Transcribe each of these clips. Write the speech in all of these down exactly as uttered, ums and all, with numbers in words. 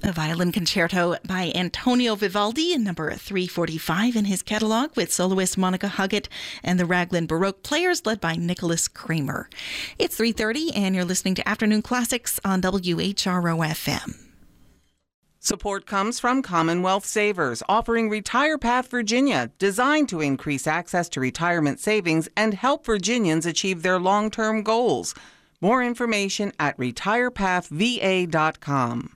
A violin concerto by Antonio Vivaldi, number three forty-five in his catalog, with soloist Monica Huggett and the Raglan Baroque Players led by Nicholas Kramer. It's three thirty and you're listening to Afternoon Classics on W H R O F M. Support comes from Commonwealth Savers, offering Retire Path Virginia, designed to increase access to retirement savings and help Virginians achieve their long-term goals. More information at retire path v a dot com.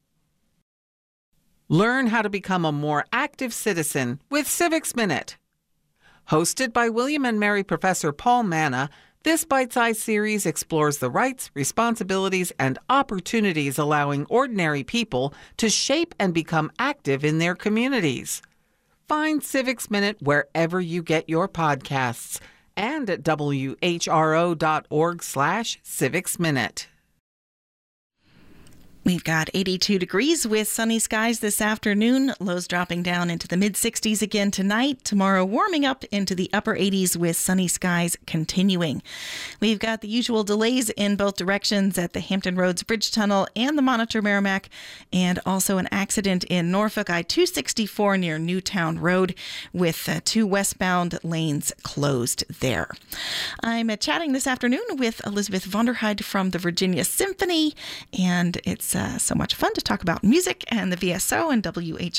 Learn how to become a more active citizen with Civics Minute. Hosted by William and Mary Professor Paul Manna, this bite-sized series explores the rights, responsibilities, and opportunities allowing ordinary people to shape and become active in their communities. Find Civics Minute wherever you get your podcasts and at w h r o dot org slash civics minute. We've got eighty-two degrees with sunny skies this afternoon. Lows dropping down into the mid sixties again tonight. Tomorrow warming up into the upper eighties with sunny skies continuing. We've got the usual delays in both directions at the Hampton Roads Bridge Tunnel and the Monitor Merrimack, and also an accident in Norfolk I two sixty-four near Newtown Road with uh, two westbound lanes closed there. I'm uh, chatting this afternoon with Elizabeth Vonderheide from the Virginia Symphony, and it's Uh, so much fun to talk about music and the V S O and W H